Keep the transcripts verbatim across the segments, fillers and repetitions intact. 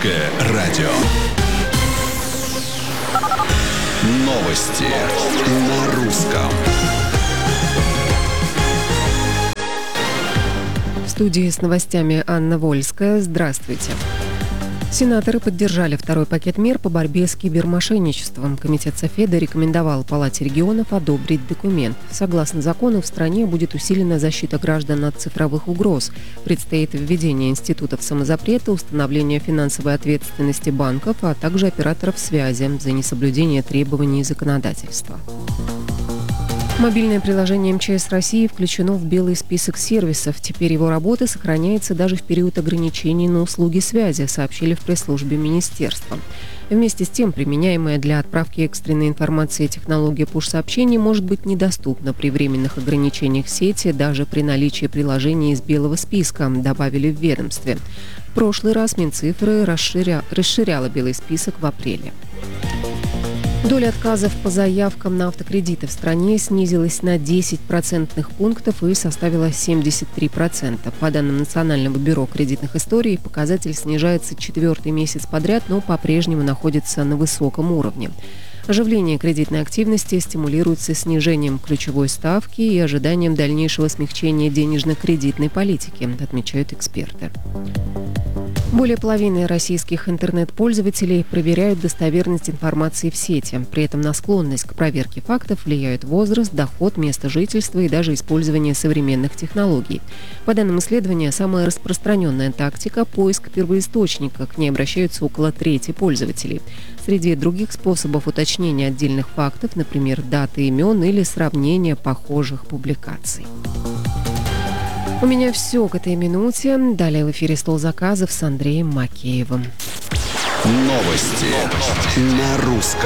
Русское радио. Новости на русском. В студии с новостями Анна Вольская. Здравствуйте. Сенаторы поддержали второй пакет мер по борьбе с кибермошенничеством. Комитет Софеда рекомендовал Палате регионов одобрить документ. Согласно закону, в стране будет усилена защита граждан от цифровых угроз. Предстоит введение институтов самозапрета, установление финансовой ответственности банков, а также операторов связи за несоблюдение требований законодательства. Мобильное приложение эм че эс России включено в белый список сервисов. Теперь его работа сохраняется даже в период ограничений на услуги связи, сообщили в пресс-службе министерства. Вместе с тем, применяемая для отправки экстренной информации технология пуш-сообщений может быть недоступна при временных ограничениях сети, даже при наличии приложения из белого списка, добавили в ведомстве. В прошлый раз Минцифры расширя... расширяла белый список в апреле. Доля отказов по заявкам на автокредиты в стране снизилась на десять процентных пунктов и составила семьдесят три процента. По данным Национального бюро кредитных историй, показатель снижается четвертый месяц подряд, но по-прежнему находится на высоком уровне. Оживление кредитной активности стимулируется снижением ключевой ставки и ожиданием дальнейшего смягчения денежно-кредитной политики, отмечают эксперты. Более половины российских интернет-пользователей проверяют достоверность информации в сети. При этом на склонность к проверке фактов влияют возраст, доход, место жительства и даже использование современных технологий. По данным исследования, самая распространенная тактика – поиск первоисточника. К ней обращаются около трети пользователей. Среди других способов уточнения отдельных фактов, например, даты имен или сравнения похожих публикаций. У меня все к этой минуте. Далее в эфире «Стол заказов» с Андреем Макеевым. Новости на русском.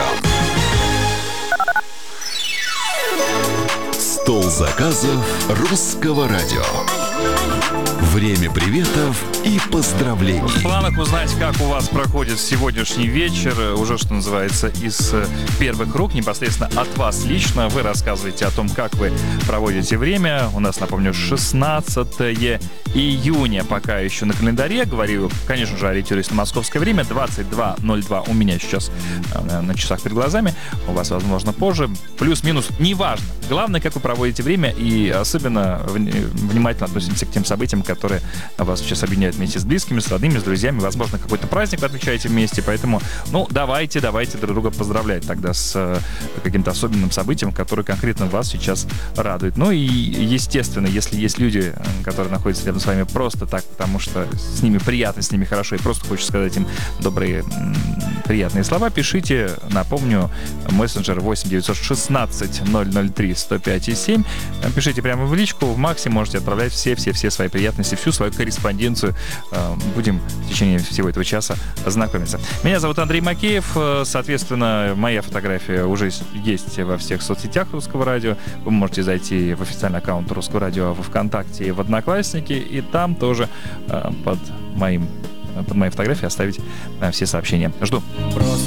«Стол заказов» Русского радио. Время приветов и поздравлений. В планах узнать, как у вас проходит сегодняшний вечер, уже, что называется, из первых рук, непосредственно от вас лично. Вы рассказываете о том, как вы проводите время. У нас, напомню, шестнадцатое июня пока еще на календаре. Говорю, конечно же, ориентируясь на московское время. двадцать два ноль два у меня сейчас на часах перед глазами. У вас, возможно, позже. Плюс-минус, неважно. Главное, как вы проводите время, и особенно внимательно относимся к тем событиям, которые вас сейчас объединяют вместе с близкими, с родными, с друзьями. Возможно, какой-то праздник вы отмечаете вместе. Поэтому, ну, давайте, давайте друг друга поздравлять тогда с э, каким-то особенным событием, которое конкретно вас сейчас радует. Ну и, естественно, если есть люди, которые находятся рядом с вами просто так, потому что с ними приятно, с ними хорошо, и просто хочется сказать им добрые, м- приятные слова, пишите, напомню, мессенджер восемь девятьсот шестнадцать ноль ноль три сто пять и семь. Пишите прямо в личку, в Максе можете отправлять все-все-все свои приятности, всю свою корреспонденцию. Будем в течение всего этого часа знакомиться. Меня зовут Андрей Макеев. Соответственно, моя фотография уже есть во всех соцсетях Русского радио. Вы можете зайти в официальный аккаунт Русского радио во ВКонтакте и в Одноклассники, и там тоже под моим под моей фотографией оставить все сообщения. Жду.